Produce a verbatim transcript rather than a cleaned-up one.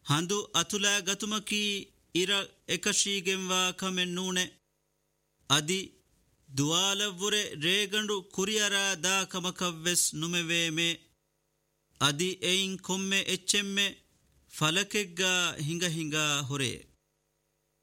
ಹಂದು ಅತುಲಾ ಗತುಮಕಿ ಇರ ಎಕಶೀಗೆಂವಾ ಕಮೆನ್ ನೂನೆ ಅದಿ ದುವಾಲವ್ವುರೆ ರೇಗಂಡು ಕುರಿಯರ ದಾ ಕಮಕವ್ವೆಸ್ ನುಮೆವೇಮೆ ಅದಿ ಎಯಿನ್ ಕೊಮ್ಮೆ ಎಚ್ಚೆಮ್ಮೆ ಫಲಕೆಗ್ಗ ಹಿಂಗ ಹಿಂಗ ಹೊರೆ